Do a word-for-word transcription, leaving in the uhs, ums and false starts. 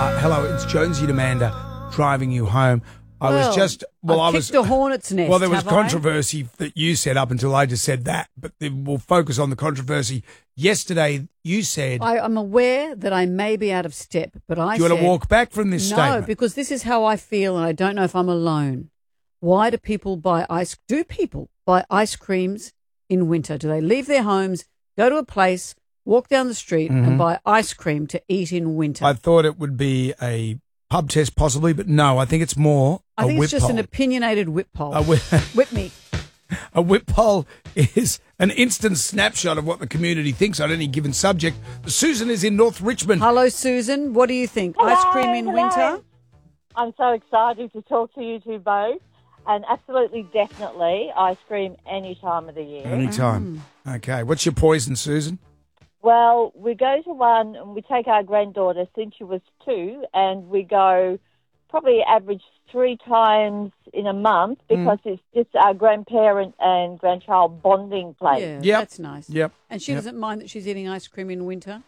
Uh, hello, it's Jonesy and Amanda driving you home. I well, was just well, I've I was kicked a hornet's nest. well. There was have controversy that you said up until I just said that, but then we'll focus on the controversy. Yesterday, you said, I, I'm aware that I may be out of step, but I "Do you said, want to walk back from this no, statement?" because this is how I feel, and I don't know if I'm alone. Why do people buy ice? Do people buy ice creams in winter? Do they leave their homes, go to a place, walk down the street, Mm-hmm. and buy ice cream to eat in winter? I thought it would be a pub test, possibly, but no. I think it's more I a think whip it's just poll. an opinionated whip poll. A whip, Whip me. a whip poll is an instant snapshot of what the community thinks on any given subject. Susan is in North Richmond. Hello, Susan. What do you think? Hello, ice cream in hello. winter? I'm so excited to talk to you two both. And absolutely, definitely, ice cream any time of the year. Anytime. Okay. What's your poison, Susan? Well, we go to one and we take our granddaughter since she was two, and we go probably average three times in a month because Mm. it's just our grandparent and grandchild bonding place. Yeah, Yep. that's nice. Yep. And she Yep. doesn't mind that she's eating ice cream in winter?